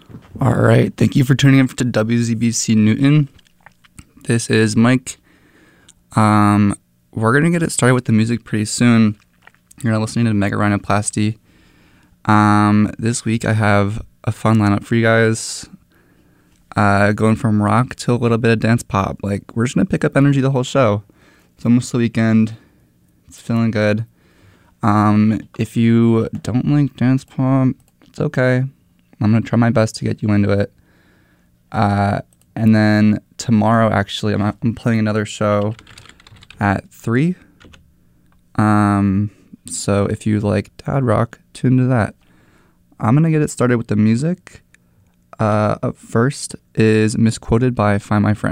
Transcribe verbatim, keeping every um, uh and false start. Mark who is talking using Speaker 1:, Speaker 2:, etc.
Speaker 1: All right. Thank you for tuning in to W Z B C Newton. This is Mike. Um, we're going to get it started with the music pretty soon. You're listening to Mega Rhinoplasty. Um, this week I have a fun lineup for you guys. Uh, going from rock to a little bit of dance pop. Like, we're just going to pick up energy the whole show. It's almost the weekend. It's feeling good. Um, if you don't like dance pop, it's okay. I'm going to try my best to get you into it. Uh, and then tomorrow, actually, I'm, I'm playing another show at three. Um, so if you like dad rock, tune to that. I'm going to get it started with the music. Uh, up first is Misquoted by Find My Friend.